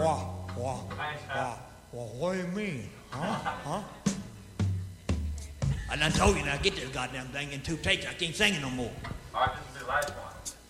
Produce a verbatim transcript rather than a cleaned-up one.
What? What? What? What? What do you mean? Huh? Huh? I done told you now, get this goddamn thing in two takes. I can't sing it no more. All right, this is the last one.